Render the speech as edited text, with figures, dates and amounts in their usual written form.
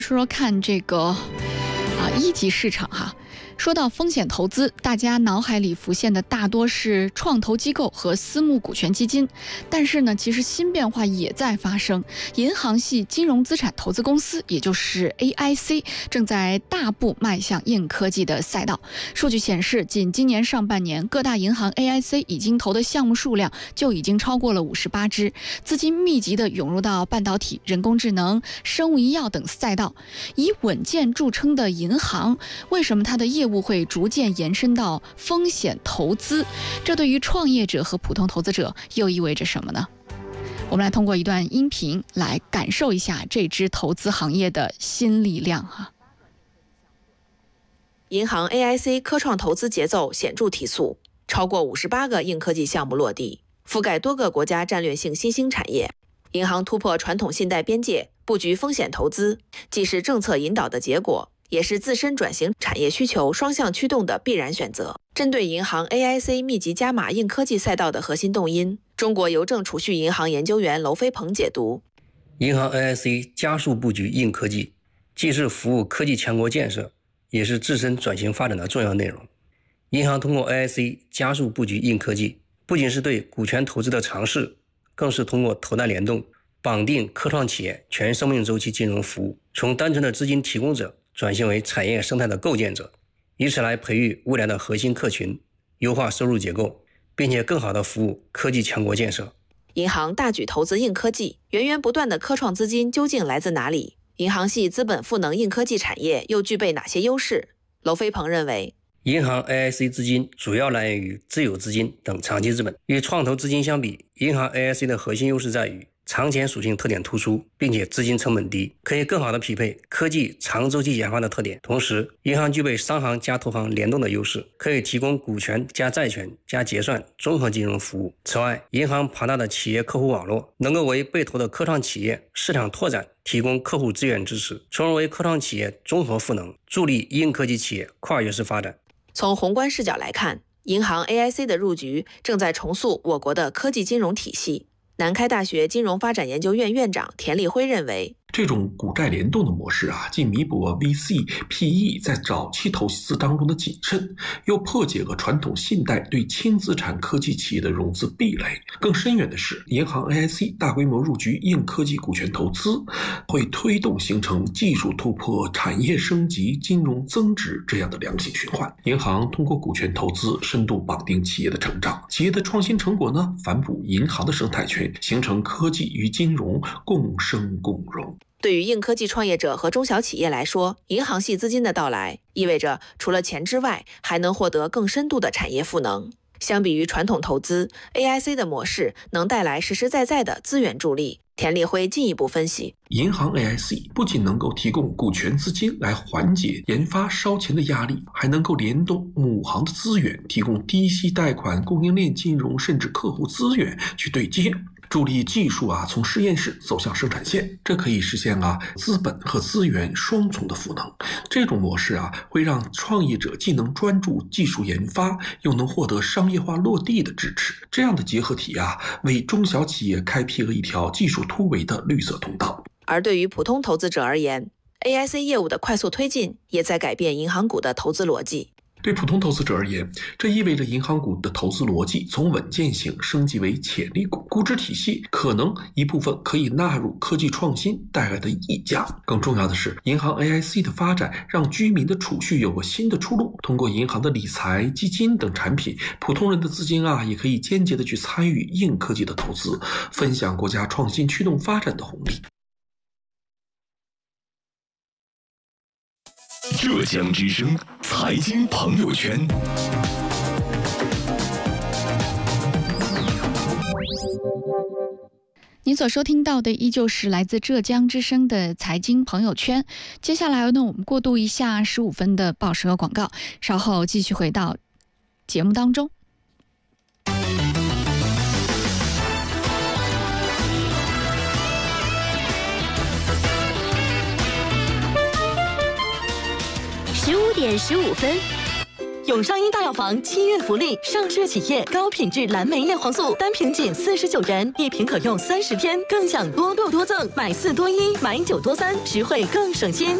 说说看这个一级市场哈。说到风险投资，大家脑海里浮现的大多是创投机构和私募股权基金，但是呢，其实新变化也在发生。银行系金融资产投资公司，也就是 AIC， 正在大步迈向硬科技的赛道。数据显示，仅今年上半年，各大银行 AIC 已经投的项目数量就已经超过了58只，资金密集地涌入到半导体、人工智能、生物医药等赛道。以稳健著称的银行，为什么它的业务会逐渐延伸到风险投资？这对于创业者和普通投资者又意味着什么呢？我们来通过一段音频来感受一下这支投资行业的新力量哈。 银行 AIC 科创投资节奏显著提速，超过58个硬科技项目落地，覆盖多个国家战略性新兴产业。银行突破传统信贷边界，布局风险投资，既是政策引导的结果，也是自身转型产业需求双向驱动的必然选择。针对银行 AIC 密集加码硬科技赛道的核心动因，中国邮政储蓄银行研究员娄飞鹏解读： 银行 AIC 加速布局硬科技，既是服务科技强国建设，也是自身转型发展的重要内容。银行通过 AIC 加速布局硬科技，不仅是对股权投资的尝试，更是通过投贷联动绑定科创企业全生命周期金融服务，从单纯的资金提供者转型为产业生态的构建者，以此来培育未来的核心客群，优化收入结构，并且更好地服务科技强国建设。 银行大举投资硬科技，源源不断的科创资金究竟来自哪里？银行系资本赋能硬科技产业又具备哪些优势？娄飞鹏认为， 银行 AIC 资金主要来源于自有资金等长期资本，与创投资金相比，银行 AIC 的核心优势在于长钱属性特点突出，并且资金成本低，可以更好地匹配科技长周期研发的特点。同时，银行具备商行加投行联动的优势，可以提供股权加债权加结算综合金融服务。此外，银行庞大的企业客户网络，能够为被投的科创企业市场拓展提供客户资源支持，从而为科创企业综合赋能，助力硬科技企业跨越式发展。 从宏观视角来看，银行 AIC 的入局正在重塑我国的科技金融体系。南开大学金融发展研究院院长田立辉认为， 这种股债联动的模式既弥补了 VC、PE 在早期投资当中的谨慎，又破解了传统信贷对轻资产科技企业的融资壁垒。更深远的是，银行 AIC 大规模入局硬科技股权投资，会推动形成技术突破、产业升级、金融增值这样的良性循环。银行通过股权投资深度绑定企业的成长，企业的创新成果呢，反哺银行的生态圈，形成科技与金融共生共荣。 对于硬科技创业者和中小企业来说，银行系资金的到来意味着除了钱之外，还能获得更深度的产业赋能。相比于传统投资， AIC 的模式能带来实实在在的资源助力。田立辉进一步分析， 银行 AIC 不仅能够提供股权资金来缓解研发烧钱的压力，还能够联动母行的资源，提供低息贷款、供应链金融甚至客户资源去对接，助力技术从实验室走向生产线。这可以实现资本和资源双重的赋能。这种模式会让创业者既能专注技术研发，又能获得商业化落地的支持。这样的结合体为中小企业开辟了一条技术突围的绿色通道。 而对于普通投资者而言， AIC 业务的快速推进也在改变银行股的投资逻辑。 对普通投资者而言，这意味着银行股的投资逻辑从稳健型升级为潜力股，估值体系可能一部分可以纳入科技创新带来的溢价。更重要的是，银行 AIC 的发展让居民的储蓄有个新的出路。通过银行的理财、基金等产品，普通人的资金也可以间接的去参与硬科技的投资，分享国家创新驱动发展的红利。 浙江之声财经朋友圈， 您所收听到的依旧是来自浙江之声的财经朋友圈。接下来呢，我们过渡一下15分的报时和广告，稍后继续回到节目当中。 15点15分， 永商医大药房7月福利，上市企业高品质蓝莓叶黄素，单瓶仅49元，1瓶可用30天，更享多购多赠，买4多1，买9多3，实惠更省心。